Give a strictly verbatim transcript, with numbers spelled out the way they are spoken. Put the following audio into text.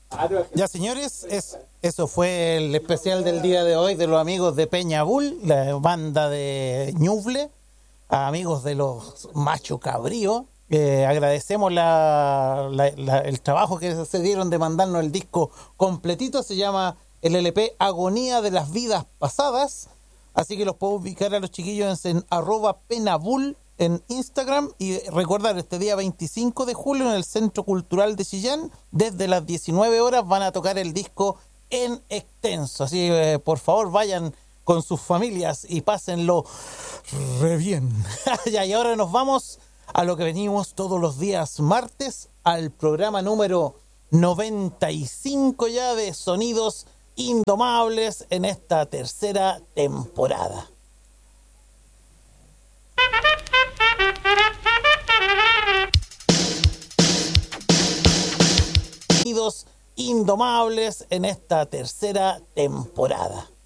Ya, señores, es, eso fue el especial del día de hoy de los amigos de Peña Bull, la banda de Ñuble, amigos de los Macho Cabrío. Eh, agradecemos la, la, la, el trabajo que se dieron de mandarnos el disco completito. Se llama el L P Agonía de las Vidas Pasadas. Así que los puedo ubicar a los chiquillos en, en arroba penabull en Instagram. Y recordar, este día veinticinco de julio en el Centro Cultural de Chillán, desde las diecinueve horas van a tocar el disco en extenso. Así que eh, por favor vayan con sus familias y pásenlo re bien. Ya, y ahora nos vamos a lo que venimos todos los días martes, al programa número noventa y cinco ya de Sonidos Indomables en esta tercera temporada. Sonidos Indomables en esta tercera temporada.